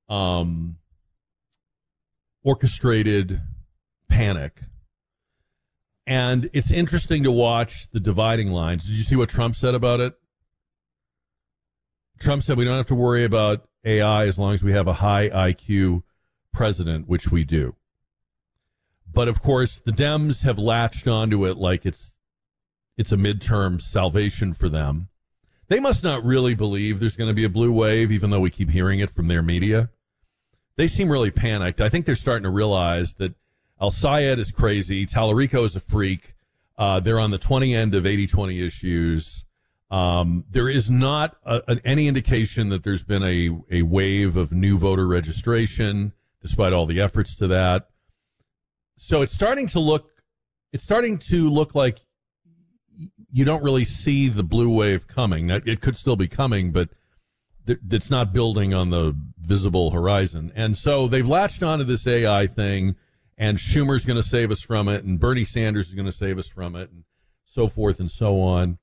um, orchestrated panic. And it's interesting to watch the dividing lines. Did you see what Trump said about it? Trump said we don't have to worry about AI as long as we have a high IQ president, which we do. But of course, the Dems have latched onto it like it's a midterm salvation for them. They must not really believe there's going to be a blue wave, even though we keep hearing it from their media. They seem really panicked. I think they're starting to realize that Al-Sayed is crazy. Tallarico is a freak. They're on the 20 end of 80-20 issues. There is not any indication that there's been a wave of new voter registration, despite all the efforts to that. So it's starting to look like you don't really see the blue wave coming. It could still be coming, but it's not building on the visible horizon. And so they've latched onto this AI thing, and Schumer's going to save us from it, and Bernie Sanders is going to save us from it, and so forth and so on.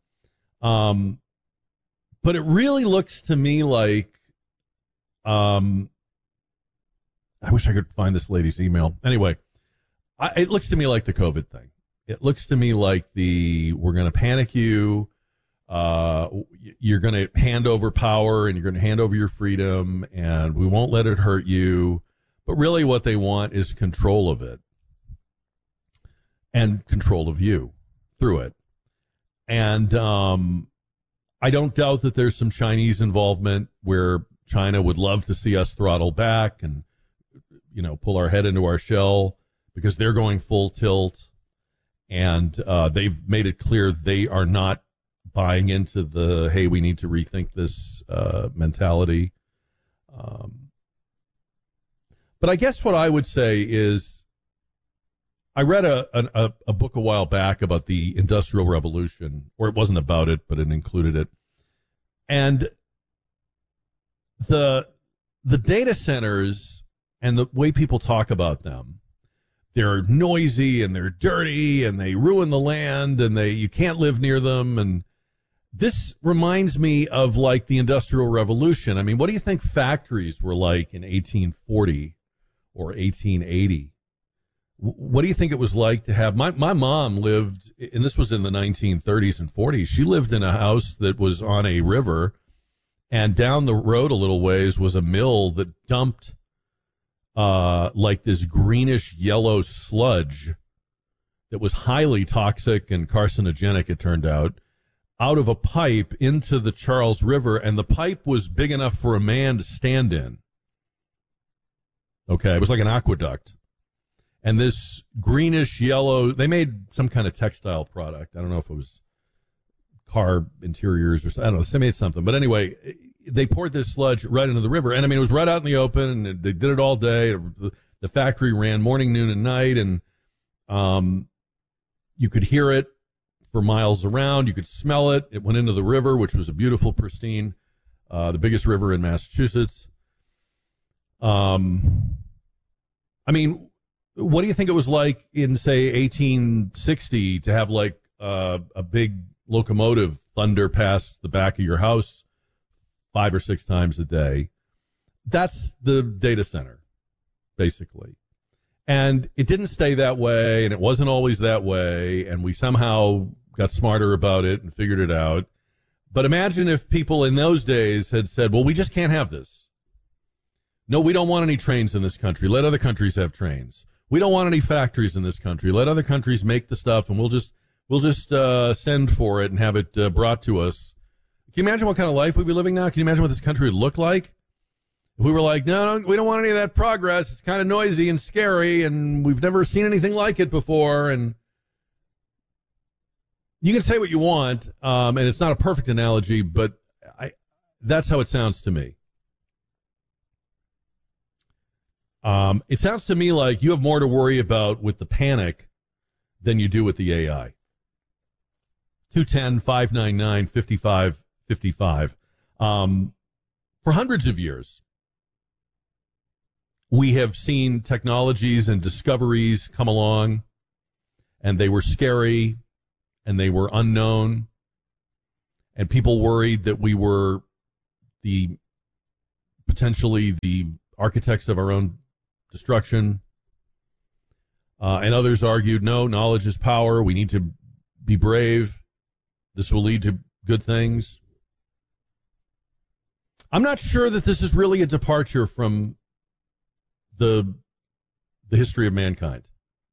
But it really looks to me like, I wish I could find this lady's email. Anyway, it looks to me like the COVID thing. It looks to me like we're going to panic you. You're going to hand over power and you're going to hand over your freedom, and we won't let it hurt you. But really what they want is control of it and control of you through it. And I don't doubt that there's some Chinese involvement where China would love to see us throttle back and, pull our head into our shell because they're going full tilt. And they've made it clear they are not buying into the, hey, we need to rethink this mentality. But I guess what I would say is I read a book a while back about the Industrial Revolution, or it wasn't about it, but it included it. And the data centers and the way people talk about them, they're noisy and they're dirty and they ruin the land and you can't live near them. And this reminds me of like the Industrial Revolution. I mean, what do you think factories were like in 1840 or 1880? What do you think it was like to have my mom lived, and this was in the 1930s and 40s. She lived in a house that was on a river, and down the road a little ways was a mill that dumped like this greenish yellow sludge that was highly toxic and carcinogenic, it turned out of a pipe into the Charles River, and the pipe was big enough for a man to stand in. Okay, it was like an aqueduct. And this greenish yellow, they made some kind of textile product. I don't know if it was car interiors or I don't know, they made something. But anyway, they poured this sludge right into the river. And I mean, it was right out in the open, and they did it all day. The factory ran morning, noon, and night, and you could hear it for miles around. You could smell it. It went into the river, which was a beautiful, pristine, the biggest river in Massachusetts. I mean, what do you think it was like in, say, 1860 to have like a big locomotive thunder past the back of your house 5 or 6 times a day? That's the data center, basically. And it didn't stay that way, and it wasn't always that way, and we somehow got smarter about it and figured it out. But imagine if people in those days had said, well, we just can't have this. No, we don't want any trains in this country. Let other countries have trains. We don't want any factories in this country. Let other countries make the stuff, and we'll just send for it and have it brought to us. Can you imagine what kind of life we'd be living now? Can you imagine what this country would look like? If we were like, no, we don't want any of that progress. It's kind of noisy and scary, and we've never seen anything like it before. And you can say what you want, and it's not a perfect analogy, but that's how it sounds to me. It sounds to me like you have more to worry about with the panic than you do with the AI. 210-599-5555. For hundreds of years, we have seen technologies and discoveries come along, and they were scary, and they were unknown, and people worried that we were potentially the architects of our own destruction. And others argued, no, knowledge is power. We need to be brave. This will lead to good things. I'm not sure that this is really a departure from the history of mankind.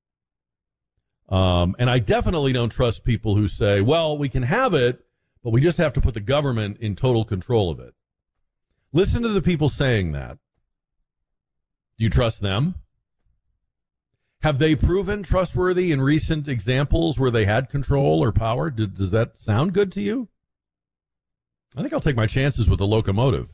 And I definitely don't trust people who say, well, we can have it, but we just have to put the government in total control of it. Listen to the people saying that. Do you trust them? Have they proven trustworthy in recent examples where they had control or power? Does that sound good to you? I think I'll take my chances with the locomotive.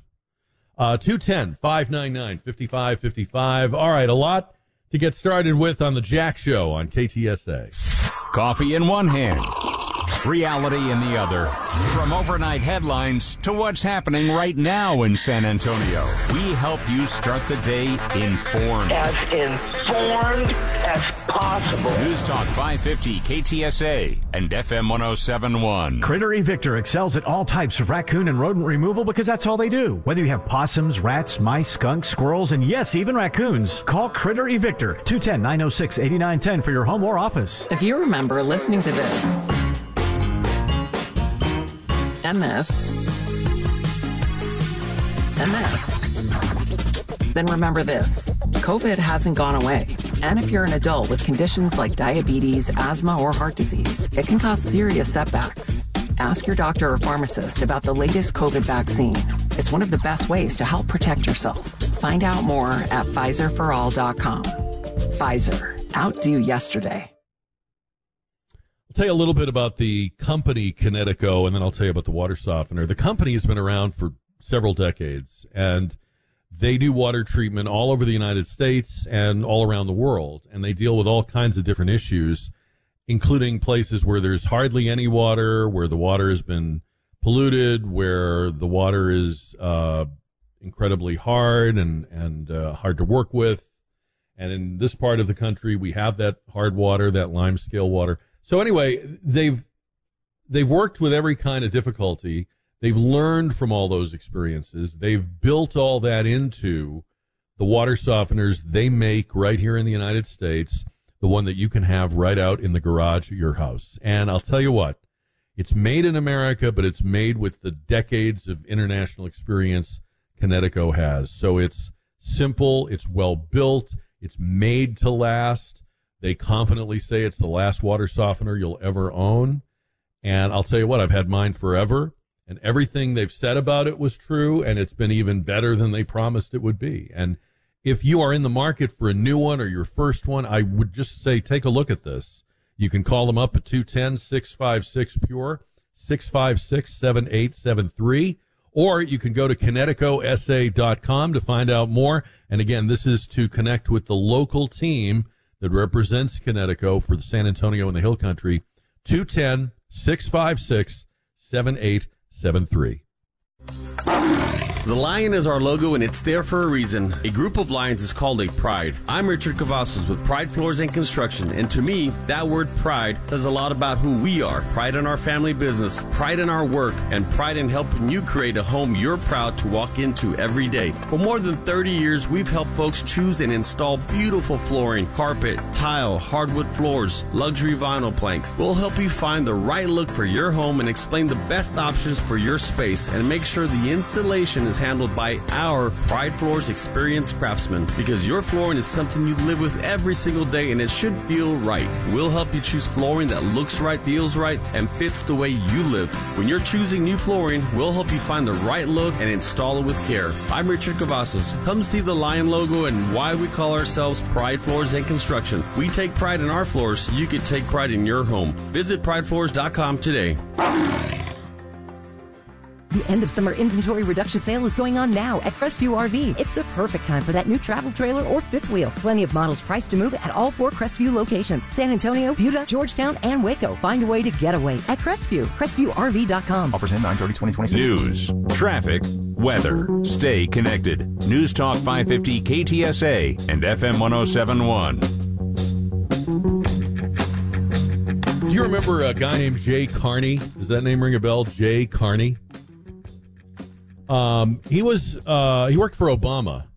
210-599-5555. All right, a lot to get started with on the Jack Show on KTSA. Coffee in one hand, reality in the other. From overnight headlines to what's happening right now in San Antonio, we help you start the day informed. As informed as possible. News Talk 550 KTSA and FM 1071. Critter Evictor excels at all types of raccoon and rodent removal because that's all they do. Whether you have possums, rats, mice, skunks, squirrels, and yes, even raccoons, call Critter Evictor 210-906-8910 for your home or office. If you remember listening to this and this and this, then remember this. COVID hasn't gone away. And if you're an adult with conditions like diabetes, asthma, or heart disease, it can cause serious setbacks. Ask your doctor or pharmacist about the latest COVID vaccine. It's one of the best ways to help protect yourself. Find out more at PfizerForAll.com. Pfizer. Outdo yesterday. I'll tell you a little bit about the company Kinetico, and then I'll tell you about the water softener. The company has been around for several decades, and they do water treatment all over the United States and all around the world, and they deal with all kinds of different issues, including places where there's hardly any water, where the water has been polluted, where the water is incredibly hard and hard to work with. And in this part of the country, we have that hard water, that lime scale water. So anyway, they've worked with every kind of difficulty. They've learned from all those experiences. They've built all that into the water softeners they make right here in the United States, the one that you can have right out in the garage of your house. And I'll tell you what, it's made in America, but it's made with the decades of international experience Kinetico has. So it's simple, it's well built, it's made to last. They confidently say it's the last water softener you'll ever own. And I'll tell you what, I've had mine forever. And everything they've said about it was true, and it's been even better than they promised it would be. And if you are in the market for a new one or your first one, I would just say take a look at this. You can call them up at 210-656-PURE, 656-7873, or you can go to KineticoSA.com to find out more. And again, this is to connect with the local team that represents Kinetico for the San Antonio and the Hill Country, 210-656-7873. The lion is our logo, and it's there for a reason. A group of lions is called a pride. I'm Richard Cavazos with Pride Floors and Construction, and to me, that word pride says a lot about who we are. Pride in our family business, pride in our work, and pride in helping you create a home you're proud to walk into every day. For more than 30 years, we've helped folks choose and install beautiful flooring, carpet, tile, hardwood floors, luxury vinyl planks. We'll help you find the right look for your home and explain the best options for your space, and make sure the installation is handled by our Pride Floors experienced craftsmen, because your flooring is something you live with every single day, and it should feel right. We'll help you choose flooring that looks right, feels right, and fits the way you live. When you're choosing new flooring, we'll help you find the right look and install it with care. I'm Richard Cavazos. Come see the lion logo and why we call ourselves Pride Floors and Construction. We take pride in our floors so you can take pride in your home. Visit pridefloors.com today. The end of summer inventory reduction sale is going on now at Crestview RV. It's the perfect time for that new travel trailer or fifth wheel. Plenty of models priced to move at all 4 Crestview locations: San Antonio, Buda, Georgetown, and Waco. Find a way to get away at Crestview. CrestviewRV.com. Offers in 9/30/2026. News, traffic, weather. Stay connected. News Talk 550 KTSA and FM 1071. Do you remember a guy named Jay Carney? Does that name ring a bell? Jay Carney? He worked for Obama,